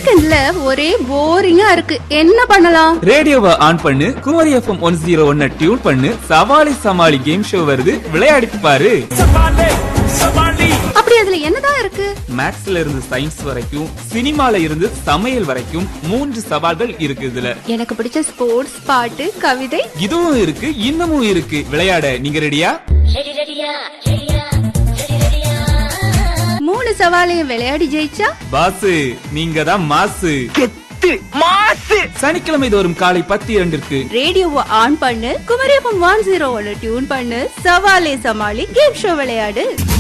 வீக்கெண்ட்ல ஒரே போரிங்கா இருக்கு, என்ன பண்ணலாம்? ரேடியோவை ஆன் பண்ணு, குமரி FM 101 டியூன் பண்ணு, சவாலி சமாளி கேம் ஷோ வருது, விளையாடிட்டு பாரு. அப்படி அதுல என்னதான் இருக்கு? மேக்ஸ்ல இருந்து சயின்ஸ் வரைக்கும், சினிமால இருந்து சமையல் வரைக்கும் 3 சவால்கள் இருக்கு இதுல. எனக்கு பிடிச்ச ஸ்போர்ட்ஸ், பாட்டு, கவிதை இதுவும் இருக்கு, இன்னமும் இருக்கு. விளையாட நீங்க ரெடியா? 3 சவாலையும் விளையாடி ஜெயிச்சா பாசு நீங்க தான் மாசு. சனிக்கிழமை தோறும் காலை 10:02 ரேடியோவை ஆன் பண்ணு, குமரி FM 101 டியூன் பண்ணு, சவாலே சமாளி கேம் ஷோ விளையாடு.